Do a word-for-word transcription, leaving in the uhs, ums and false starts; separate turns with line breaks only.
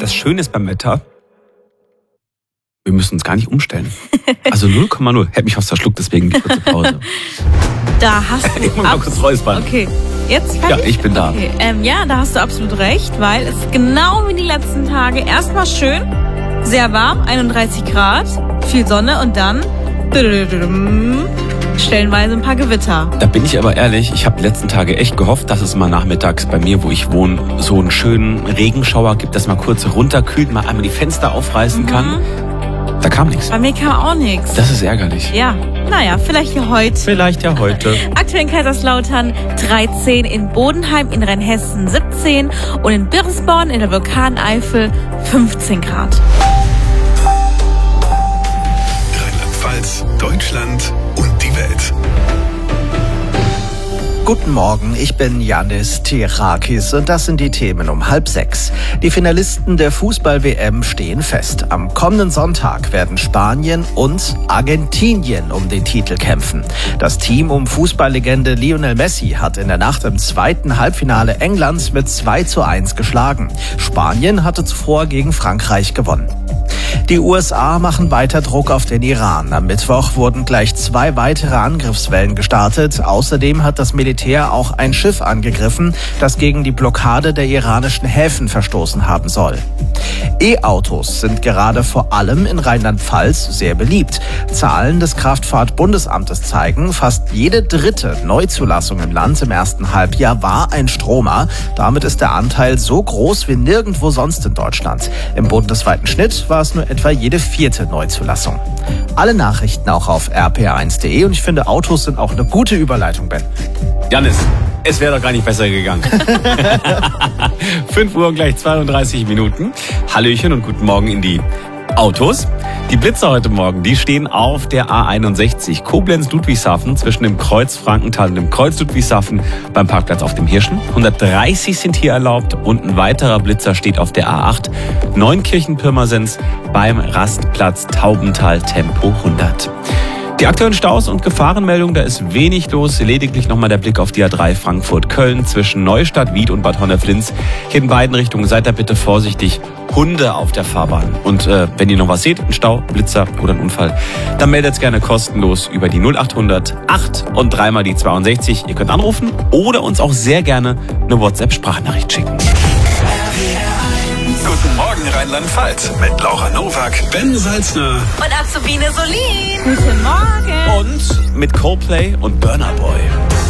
das Schöne ist beim Wetter, wir müssen uns gar nicht umstellen. Also null Komma null. Hätte mich fast verschluckt, deswegen die kurze Pause.
Da hast du...
Ich muss mal kurz räuspern.
Okay, jetzt fertig?
Ja, ich bin da.
Okay. Ähm, ja, da hast du absolut recht, weil es genau wie die letzten Tage erstmal schön, sehr warm, einunddreißig Grad, viel Sonne und dann stellenweise ein paar Gewitter.
Da bin ich aber ehrlich, ich habe die letzten Tage echt gehofft, dass es mal nachmittags bei mir, wo ich wohne, so einen schönen Regenschauer gibt, dass mal kurz runterkühlt, mal einmal die Fenster aufreißen kann.
Mhm.
Da kam nichts.
Bei mir kam auch nichts.
Das ist ärgerlich.
Ja, naja, vielleicht ja heute.
Vielleicht ja heute.
Aktuell in Kaiserslautern dreizehn, in Bodenheim in Rheinhessen siebzehn und in Birnsborn in der Vulkaneifel fünfzehn Grad.
Rheinland-Pfalz, Deutschland und die Welt.
Guten Morgen, ich bin Yannis Tirakis und das sind die Themen um halb sechs. Die Finalisten der Fußball-W M stehen fest. Am kommenden Sonntag werden Spanien und Argentinien um den Titel kämpfen. Das Team um Fußballlegende Lionel Messi hat in der Nacht im zweiten Halbfinale Englands mit zwei zu eins geschlagen. Spanien hatte zuvor gegen Frankreich gewonnen. Die U S A machen weiter Druck auf den Iran. Am Mittwoch wurden gleich zwei weitere Angriffswellen gestartet. Außerdem hat das Militär auch ein Schiff angegriffen, das gegen die Blockade der iranischen Häfen verstoßen haben soll. E-Autos sind gerade vor allem in Rheinland-Pfalz sehr beliebt. Zahlen des Kraftfahrtbundesamtes zeigen, fast jede dritte Neuzulassung im Land im ersten Halbjahr war ein Stromer. Damit ist der Anteil so groß wie nirgendwo sonst in Deutschland. Im bundesweiten Schnitt war es nur etwa jede vierte Neuzulassung. Alle Nachrichten auch auf r p r eins punkt de und ich finde, Autos sind auch eine gute Überleitung, Ben.
Jannis, es wäre doch gar nicht besser gegangen. fünf Uhr und gleich zweiunddreißig Minuten. Hallöchen und guten Morgen in die Autos. Die Blitzer heute Morgen, die stehen auf der A einundsechzig Koblenz-Ludwigshafen zwischen dem Kreuz Frankenthal und dem Kreuz Ludwigshafen beim Parkplatz auf dem Hirschen. hundertdreißig sind hier erlaubt und ein weiterer Blitzer steht auf der A acht Neunkirchen-Pirmasens beim Rastplatz Taubental Tempo hundert. Die aktuellen Staus und Gefahrenmeldungen, da ist wenig los. Lediglich nochmal der Blick auf die A drei Frankfurt-Köln zwischen Neustadt, Wied und Bad Honneflins. Hier in beiden Richtungen seid da bitte vorsichtig. Hunde auf der Fahrbahn. Und äh, wenn ihr noch was seht, ein Stau, Blitzer oder ein Unfall, dann meldet gerne kostenlos über die null achthundert acht und dreimal die zweiundsechzig. Ihr könnt anrufen oder uns auch sehr gerne eine WhatsApp-Sprachnachricht schicken.
Guten Morgen Rheinland-Pfalz mit Laura Nowak, Ben Salzner
Und Azubine Solin. Guten Morgen.
Und mit Coldplay und Burna Boy.